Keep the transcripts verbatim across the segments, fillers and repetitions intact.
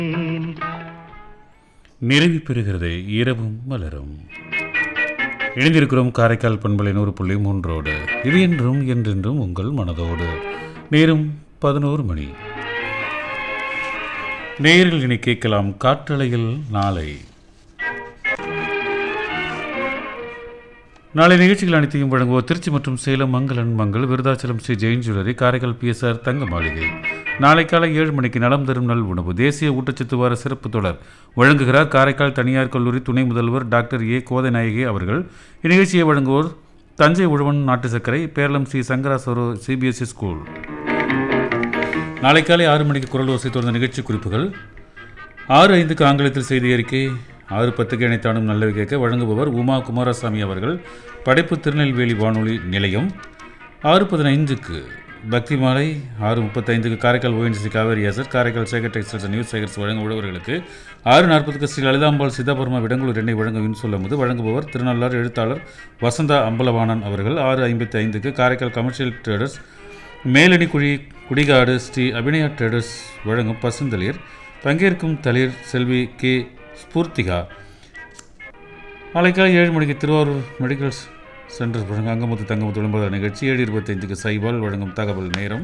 நிறைவு பெறுகிறது இரவும் மலரும். இணைந்திருக்கிறோம் காரைக்கால் பண்பலை நூறு புள்ளி மூன்றோடு. இது என்றும் என்றென்றும் உங்கள் மனதோடு. நேரம் பதினோரு மணி. நேரில் இனி கேட்கலாம் காற்றலையில் நாளை. நாளை நிகழ்ச்சிகள் அனைத்தையும் வழங்குவோர் திருச்சி மற்றும் சேலம் மங்களன் மங்கள், விருதாச்சலம் ஸ்ரீ ஜெயின் ஜுவல்லரி, காரைக்கால் பிஎஸ்ஆர் தங்க மாளிகை. நாளை காலை ஏழு மணிக்கு நலம் தரும் நல் உணவு தேசிய ஊட்டச்சத்து வார சிறப்பு தொடர் வழங்குகிறார் காரைக்கால் தனியார் கல்லூரி துணை முதல்வர் டாக்டர் ஏ கோதைநாயகி அவர்கள். இந்நிகழ்ச்சியை வழங்குவோர் தஞ்சை உழவன் நாட்டு சர்க்கரை, பேரளம் ஸ்ரீ சங்கராசோரோ சிபிஎஸ்இ ஸ்கூல். நாளை காலை ஆறு மணிக்கு குரல் ஓசை தொடர்ந்த நிகழ்ச்சி குறிப்புகள். ஆறு ஐந்துக்கு ஆங்கிலத்தில் செய்தி அறிக்கை. ஆறு பத்துக்கு இணைத்தானும் நல்லவை கேட்க வழங்குபவர் உமா குமாரசாமி அவர்கள், படைப்பு திருநெல்வேலி வானொலி நிலையம். ஆறு பதினைந்துக்கு பக்தி மாலை. ஆறு முப்பத்தைந்துக்கு Karaikal ONGC Kaveri Asar, Karaikal Sekar textiles news Sekar's வழங்க உழவர்களுக்கு. ஆறு நாற்பதுக்கு ஸ்ரீ லலிதாம்பாள் சிதாபர்மா விடங்குளூர் எண்ணெய் வழங்க இன்சொல்லும்போது வழங்குபவர் திருநள்ளார் எழுத்தாளர் வசந்தா அம்பலவாணன் அவர்கள். ஆறு ஐம்பத்தி ஐந்துக்கு காரைக்கால் கமர்ஷியல் ட்ரேடர்ஸ் மேலணி குழி குடிகாடு ஸ்ரீ அபிநயா ட்ரேடர்ஸ் வழங்கும் பசுந்தளிர். பங்கேற்கும் தளிர் செல்வி கே ஸ்பூர்த்திகா. நாளைக்காலை ஏழு மணிக்கு திருவாரூர் மெடிக்கல் சென்டர் வழங்கும் அங்கமுத்து தங்கமுத்து விளம்பர நிகழ்ச்சி. ஏழு இருபத்தைந்துக்கு சைபால் வழங்கும் தகவல் நேரம்.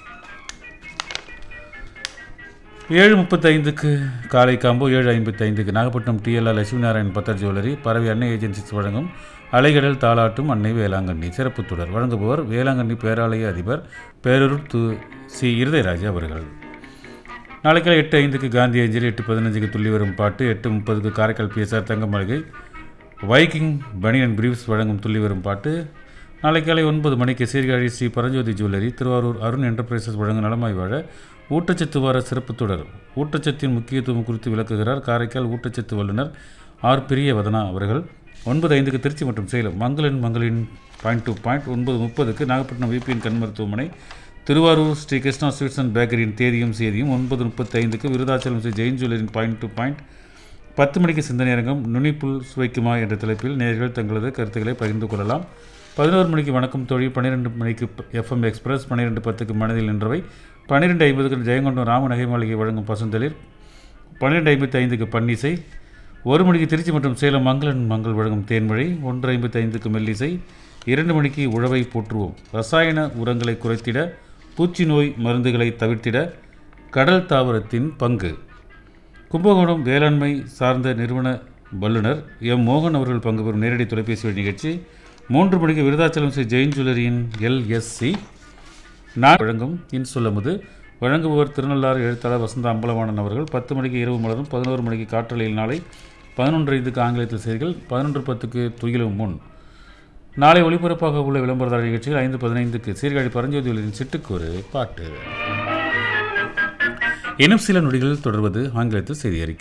ஏழு முப்பத்தைந்துக்கு காலை காம்போ. ஏழு ஐம்பத்தி ஐந்துக்கு நாகப்பட்டினம் டிஎல்ஆர் லட்சுமி நாராயண் பத்தர் ஜுவல்லரி, பறவை அன்னை ஏஜென்சிஸ் வழங்கும் அலைகடல் தாலாட்டும் அன்னை வேளாங்கண்ணி சிறப்பு தொடர் வழங்குபவர் வேளாங்கண்ணி பேராலய அதிபர் பேரூர் து சி இருதயராஜ் அவர்கள். நாளைக்கால எட்டு ஐந்துக்கு காந்தி அஞ்சலி. எட்டு பதினஞ்சுக்கு துள்ளி வரும் பாட்டு. எட்டு முப்பதுக்கு காரைக்கால் பிஎஸ்ஆர் தங்க மாளிகை வைக்கிங் பனியன் அண்ட் பிரீவ்ஸ் வழங்கும் துள்ளி வரும் பாட்டு. நாளை காலை ஒன்பது மணிக்கு சீர்காழி ஸ்ரீ பரஞ்சோதி ஜுவல்லரி, திருவாரூர் அருண் என்டர்பிரைசஸ் வழங்கும் நலமாய் வாழ ஊட்டச்சத்து வார சிறப்பு தொடர். ஊட்டச்சத்தின் முக்கியத்துவம் குறித்து விளக்குகிறார் காரைக்கால் ஊட்டச்சத்து வல்லுநர் ஆர் பிரியவதனா அவர்கள். ஒன்பது ஐந்துக்கு திருச்சி மற்றும் சேலம் மங்களின் மங்களின் பாயிண்ட் டு பாயிண்ட். ஒன்பது முப்பதுக்கு நாகப்பட்டினம் விபிஎன் கண் மருத்துவமனை, திருவாரூர் ஸ்ரீ கிருஷ்ணா ஸ்வீட்ஸ் அண்ட் பேக்கரியின் தேதியும் செய்தியும். ஒன்பது முப்பத்தி ஐந்துக்கு Virudhachalam Sri Jain ஜுவல்லரின் point to point. பத்து மணிக்கு சிந்தனை அரங்கம் நுனிப்புல் சுவைக்குமா என்ற தலைப்பில் நேயர்கள் தங்களது கருத்துக்களை பகிர்ந்து கொள்ளலாம். பதினோரு மணிக்கு வணக்கம் தோழி. பன்னிரெண்டு மணிக்கு எஃப்எம் எக்ஸ்பிரஸ். பன்னிரெண்டு பத்துக்கு மனதில் நின்றவை. பன்னிரெண்டு ஐம்பதுக்கு ஜெயங்கொண்டம் ராம நகை மாளிகை வழங்கும் பசுந்தளிர். பன்னிரெண்டு ஐம்பத்தி ஐந்துக்கு பன்னிசை. ஒரு மணிக்கு திருச்சி மற்றும் சேலம் மங்களன் மங்கள் வழங்கும் தேன்மழை. ஒன்று ஐம்பத்தி ஐந்துக்கு மெல்லிசை. இரண்டு மணிக்கு உழவை போற்றுவோம். ரசாயன உரங்களை குறைத்திட, பூச்சி நோய் மருந்துகளை தவிர்த்திட கடல் தாவரத்தின் பங்கு. கும்பகோணம் வேளாண்மை சார்ந்த நிறுவன வல்லுநர் எம் மோகன் அவர்கள் பங்கு பெறும் நேரடி தொலைபேசி வழி நிகழ்ச்சி. மூன்று மணிக்கு விருதாச்சலம் ஸ்ரீ ஜெயின் ஜுவல்லரியின் எல்எஸ்சி நான் வழங்கும் இன்சொல்லும்போது வழங்குபவர் திருநள்ளாறு எழுத்தாளர் வசந்தா அம்பலவாணன் அவர்கள். பத்து மணிக்கு இரவு மலரும். பதினோரு மணிக்கு காற்றலையில் நாளை. பதினொன்று ஐந்துக்கு ஆங்கிலத்தில் செய்திகள். பதினொன்று பத்துக்கு துயிலும் முன். நாளை ஒளிபரப்பாக உள்ள விளம்பரதார நிகழ்ச்சிகள். ஐந்து பதினைந்துக்கு சீர்காழி பரஞ்சோதிகளின் சிட்டுக்கு ஒரு பாட்டு. இன்னும் சில நொடிகள் தொடர்வது ஆங்கிலத்தில் செய்தி அறிக்கை.